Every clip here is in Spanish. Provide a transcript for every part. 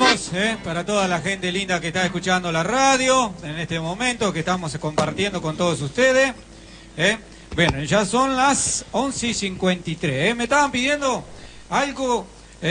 saludamos para toda la gente linda que está escuchando la radio en este momento, que estamos compartiendo con todos ustedes. Bueno, ya son las 11:53. Me estaban pidiendo algo,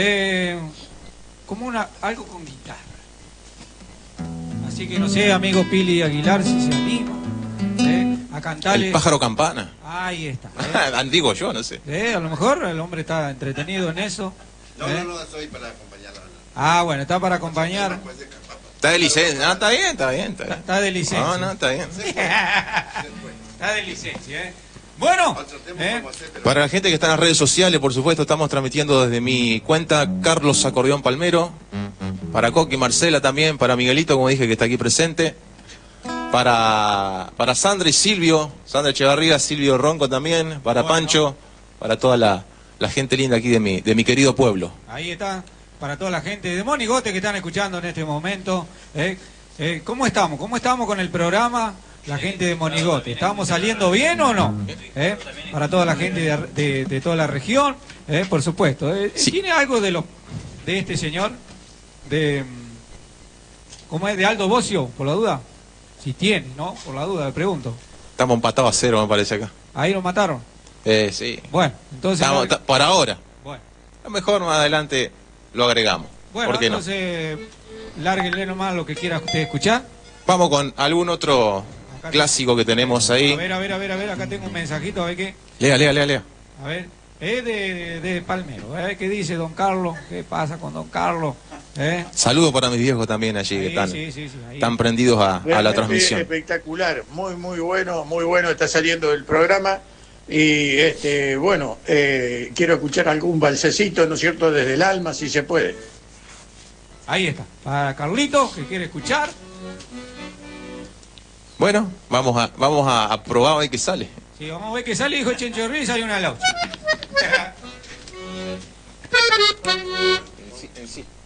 como algo con guitarra. Así que no sé, amigo Pili Aguilar, si se anima a cantarle. El pájaro campana. Ahí está. Digo yo, no sé. A lo mejor el hombre está entretenido en eso. No, soy para acompañarla. Ah, bueno, está para acompañar. Está de licencia. No, está bien. Está de licencia. No, está bien. Está de licencia, Bueno, para la gente que está en las redes sociales, por supuesto, estamos transmitiendo desde mi cuenta Carlos Acordeón Palmero, para Coqui Marcela también, para Miguelito, como dije, que está aquí presente, para Sandra y Silvio, Sandra Echevarría, Silvio Ronco también, para Pancho, para toda la gente linda aquí de mi querido pueblo. Ahí está, para toda la gente de Monigote que están escuchando en este momento. ¿Cómo estamos? ¿Cómo estamos con el programa? La gente de Monigote, ¿estamos saliendo bien o no? Para toda la gente de toda la región, por supuesto. Sí. ¿Tiene algo de este señor? ¿Cómo es? ¿De Aldo Bocio, por la duda? Si tiene, ¿no? Por la duda, le pregunto. Estamos empatados a 0, me parece acá. ¿Ahí lo mataron? Sí. Bueno, entonces... Por ahora. Bueno. A lo mejor más adelante lo agregamos. Bueno, ¿por qué entonces, lárguenle nomás lo que quiera usted escuchar. Vamos con algún otro clásico que tenemos ahí. A ver, acá tengo un mensajito, a ver qué. Lea. A ver, es de Palmero, a ver qué dice don Carlos, qué pasa con don Carlos. Saludos para mis viejos también allí, que están, están prendidos a la transmisión. Espectacular, muy bueno está saliendo el programa. Y bueno, quiero escuchar algún balsecito, ¿no es cierto?, desde el alma, si se puede. Ahí está, para Carlito, que quiere escuchar. Bueno, vamos a probar a ver qué sale. Sí, vamos a ver qué sale, dijo Chenchorri, y sale una laucha. En sí.